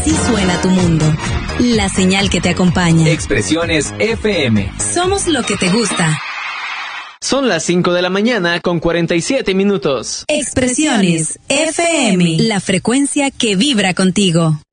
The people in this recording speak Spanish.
Así suena tu mundo. La señal que te acompaña. Expresiones FM. Somos lo que te gusta. Son las 5 de la mañana con 47 minutos. Expresiones FM. La frecuencia que vibra contigo.